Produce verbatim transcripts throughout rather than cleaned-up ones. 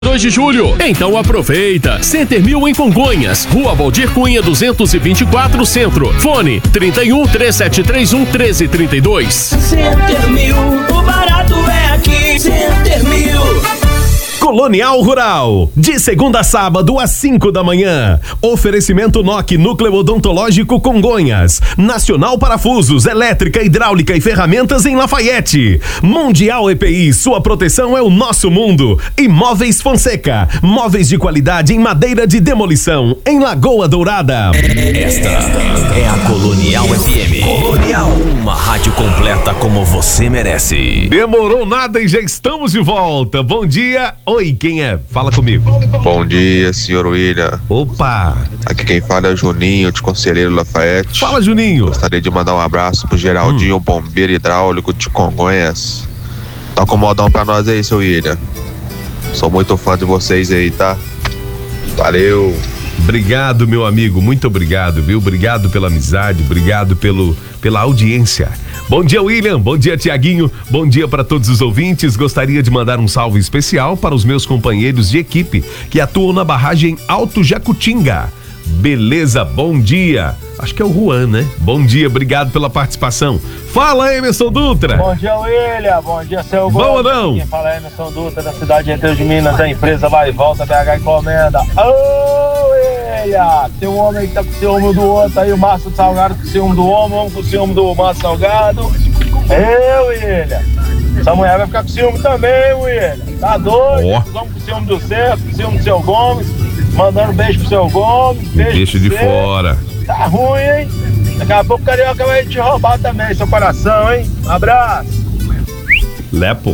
dois de julho. Então aproveita. Center Mil em Congonhas, Rua Valdir Cunha duzentos e vinte e quatro, Centro. Fone trinta e um, três sete três um, treze trinta e dois. Center Mil, o barato é aqui. Center Mil. Colonial Rural, de segunda a sábado às cinco da manhã. Oferecimento N O C Núcleo Odontológico Congonhas. Nacional Parafusos, Elétrica, Hidráulica e Ferramentas em Lafayette. Mundial E P I, sua proteção é o nosso mundo. Imóveis Fonseca, móveis de qualidade em madeira de demolição, em Lagoa Dourada. Esta é a Colonial F M. Colonial, uma rádio completa como você merece. Demorou nada e já estamos de volta. Bom dia. Oi, quem é? Fala comigo. Bom dia, senhor William. Opa! Aqui quem fala é o Juninho, de Conselheiro Lafayette. Fala, Juninho. Gostaria de mandar um abraço pro Geraldinho, hum. bombeiro hidráulico de Congonhas. Tá com modão pra nós aí, seu William. Sou muito fã de vocês aí, tá? Valeu. Obrigado, meu amigo, muito obrigado, viu? Obrigado pela amizade, obrigado pelo, pela audiência. Bom dia, William, bom dia, Tiaguinho, bom dia para todos os ouvintes. Gostaria de mandar um salve especial para os meus companheiros de equipe que atuam na barragem Alto Jacutinga. Beleza, bom dia. Acho que é o Juan, né? Bom dia, obrigado pela participação. Fala, Emerson Dutra. Bom dia, William. Bom dia, seu Bom ou não? Quem fala é Emerson Dutra, da cidade de Entre Rios de Minas, da empresa Vai e Volta, B H Encomenda. Ô, William, tem um homem que tá com ciúme do outro aí, o Márcio Salgado com ciúme do homem, vamos com ciúme do Márcio Salgado. Ê, William, essa mulher vai ficar com ciúme também, William. Tá doido? Oh. Vamos com ciúme do Cerco, com ciúme do seu Gomes, mandando beijo pro seu Gomes. Beijo Deixa de você. fora. Tá ruim, hein? Daqui a pouco o Carioca vai te roubar também, seu coração, hein? Abraço. Lepo.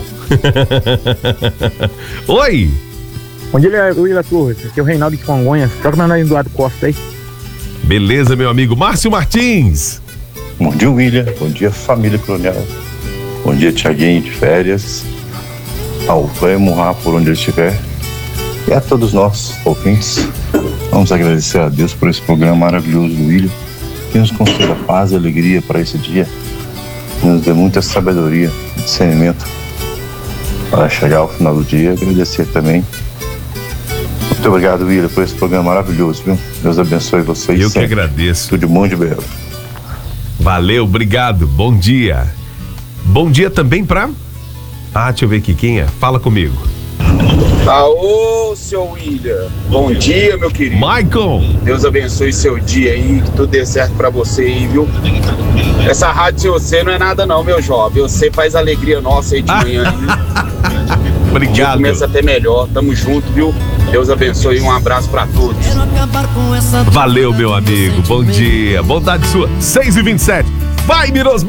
Oi. Bom dia, William Torres. Aqui é o Reinaldo de Congonhas. Troca meu nome do Eduardo Costa aí. Beleza, meu amigo. Márcio Martins. Bom dia, William. Bom dia, família Colonial. Bom dia, Tiaguinho de férias. Ao Vai Murrar por onde ele estiver. E a todos nós, ouvintes, vamos agradecer a Deus por esse programa maravilhoso do William, que nos conceda paz e alegria para esse dia, que nos dê muita sabedoria e discernimento para chegar ao final do dia. Agradecer também. Muito obrigado, William, por esse programa maravilhoso, viu? Deus abençoe vocês. Eu sempre. que agradeço. Tudo de bom e de belo. Valeu, obrigado. Bom dia. Bom dia também pra... Ah, deixa eu ver aqui quem é. Fala comigo. Aô, seu William. Bom dia, meu querido. Michael. Deus abençoe seu dia aí, que tudo dê certo pra você aí, viu? Essa rádio sem você não é nada não, meu jovem. Você faz alegria nossa aí de manhã. Obrigado. Começa até melhor. Tamo junto, viu? Deus abençoe e um abraço pra todos. Valeu, meu amigo. Bom dia. Bondade sua. seis e vinte e sete. Vai, Miros.